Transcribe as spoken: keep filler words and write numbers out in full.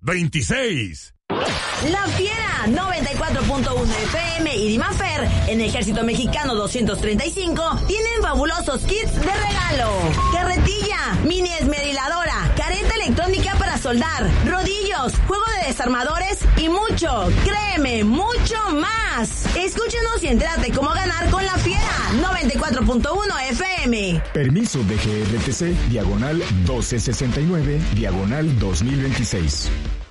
veintiséis. La Fiera noventa y cuatro punto uno F M y Dimafer en Ejército Mexicano doscientos treinta y cinco tienen fabulosos kits de regalo. Carretilla, mini esmeriladora, careta electrónica para soldar, rodillos, juego de desarmadores y mucho, créeme, mucho más. Escúchanos y entérate cómo ganar con La Fiera noventa y cuatro punto uno F M. Permiso D G R T C, diagonal doce sesenta y nueve, diagonal dos mil veintiséis.